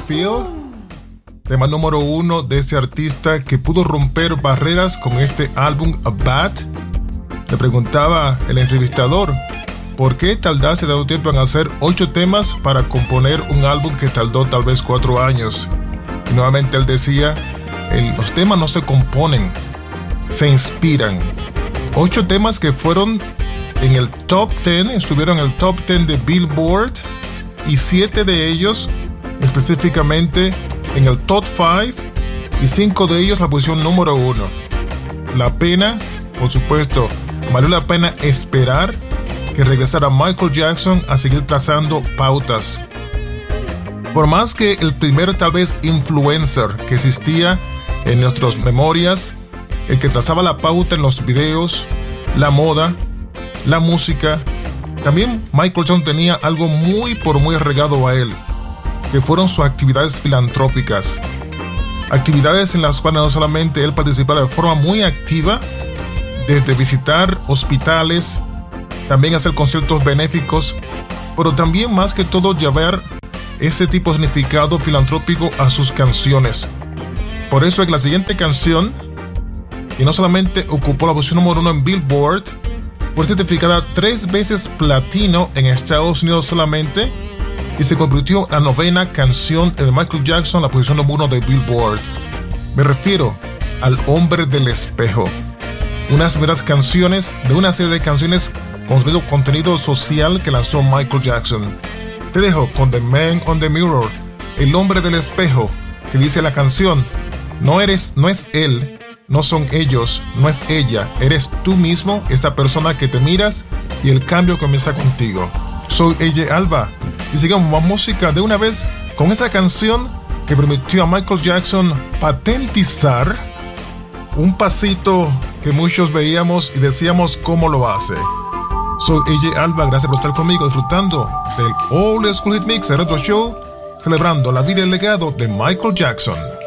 Feel, tema número 1 de este artista que pudo romper barreras con este álbum A Bad. Le preguntaba el entrevistador por qué tardarse tanto tiempo en hacer 8 temas para componer un álbum que tardó tal vez 4 años. Y nuevamente él decía, los temas no se componen, se inspiran. 8 temas que fueron en el top 10, estuvieron en el top 10 de Billboard, y 7 de ellos específicamente en el top 5 y 5 de ellos la posición número 1. La pena, por supuesto, valió la pena esperar que regresara Michael Jackson a seguir trazando pautas. Por más que el primer tal vez influencer que existía en nuestras memorias, el que trazaba la pauta en los videos, la moda, la música, también Michael Jackson tenía algo muy arraigado a él, que fueron sus actividades filantrópicas. Actividades en las cuales no solamente él participaba de forma muy activa, desde visitar hospitales, también hacer conciertos benéficos, pero también más que todo llevar ese tipo de significado filantrópico a sus canciones. Por eso es la siguiente canción, que no solamente ocupó la posición número 1 en Billboard, fue certificada 3 veces platino en Estados Unidos solamente y se convirtió en la 9ª canción de Michael Jackson, la posición número 1 de Billboard. Me refiero al Hombre del Espejo, unas primeras canciones de una serie de canciones con contenido social que lanzó Michael Jackson. Te dejo con The Man on the Mirror, el hombre del espejo, que dice la canción: no es él, no son ellos, no es ella, eres tú mismo, esta persona que te miras, y el cambio comienza contigo. Soy AJ Alba y sigamos más música de una vez con esa canción que permitió a Michael Jackson patentizar un pasito que muchos veíamos y decíamos cómo lo hace. Soy AJ Alba, gracias por estar conmigo disfrutando del Old School Hit Mix, el Retro Show, celebrando la vida y el legado de Michael Jackson.